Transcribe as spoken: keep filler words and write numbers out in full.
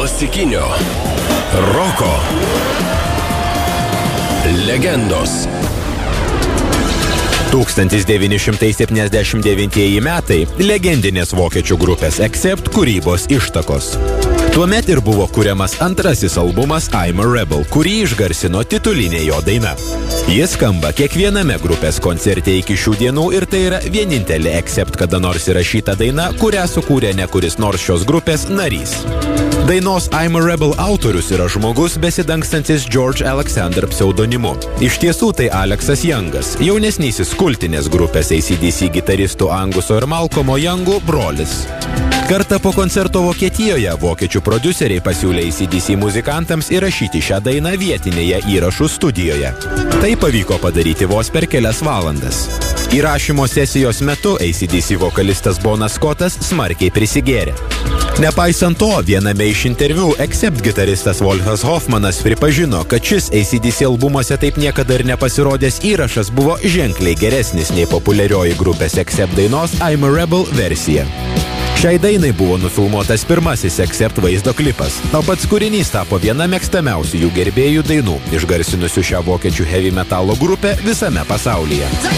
klasikinio roko legendos. tūkstantis devyni šimtai septyniasdešimt devintieji metai – legendinės vokiečių grupės Accept kūrybos ištakos. Tuomet ir buvo kuriamas antrasis albumas I'm a Rebel, kurį išgarsino titulinė jo daina. Jis skamba kiekviename grupės koncerte iki šių dienų ir tai yra vienintelė Accept kada nors įrašyta daina, kurią sukūrė ne kuris nors šios grupės narys. Dainos I'm a Rebel autorius yra žmogus besidangstantis George Alexander pseudonimu. Iš tiesų tai Aleksas Youngas, jaunesnysis kultinės grupės A C D C gitaristų Anguso ir Malcolmo Youngų brolis. Kartą po koncerto Vokietijoje vokiečių prodiuseriai pasiūlė A C D C muzikantams įrašyti šią dainą vietinėje įrašų studijoje. Tai pavyko padaryti vos per kelias valandas. Įrašymo sesijos metu A C D C vokalistas Bonas Scottas smarkiai prisigėrė. Nepaisant to, viename iš interviu Accept gitaristas Wolfas Hoffmanas pripažino, kad šis A C D C albumuose taip niekada ir nepasirodęs įrašas buvo ženkliai geresnis nei populiarioji grupės Accept dainos I'm a Rebel versija. Šiai dainai buvo nufilmuotas pirmasis Accept vaizdo klipas, o pats kūrinys tapo viena mėgstamiausių jų gerbėjų dainų, išgarsinusių šią vokiečių heavy metalo grupę visame pasaulyje.